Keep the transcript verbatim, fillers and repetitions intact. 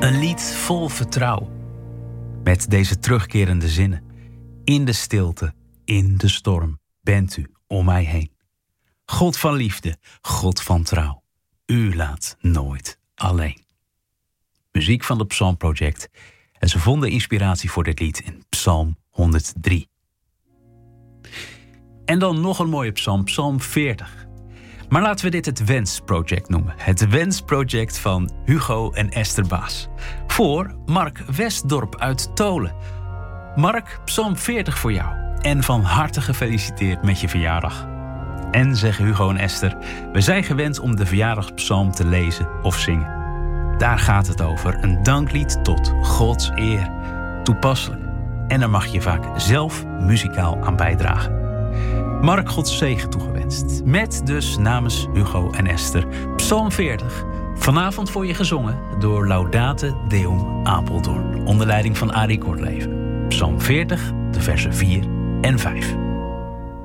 Een lied vol vertrouwen. Met deze terugkerende zinnen. In de stilte, in de storm, bent u om mij heen. God van liefde, God van trouw. U laat nooit alleen. Muziek van de Psalm Project. En ze vonden inspiratie voor dit lied in Psalm honderddrie. En dan nog een mooie psalm, Psalm veertig. Maar laten we dit het Wens Project noemen. Het Wens Project van Hugo en Esther Baas. Voor Mark Westdorp uit Tolen. Mark, Psalm veertig voor jou. En van harte gefeliciteerd met je verjaardag. En zeggen Hugo en Esther, we zijn gewend om de verjaardagspsalm te lezen of zingen. Daar gaat het over, een danklied tot Gods eer. Toepasselijk. En daar mag je vaak zelf muzikaal aan bijdragen. Mark, Gods zegen toegewenst. Met dus namens Hugo en Esther Psalm veertig. Vanavond voor je gezongen door Laudate Deum Apeldoorn. Onder leiding van Arie Kortleven. Psalm veertig, de versen vier en vijf.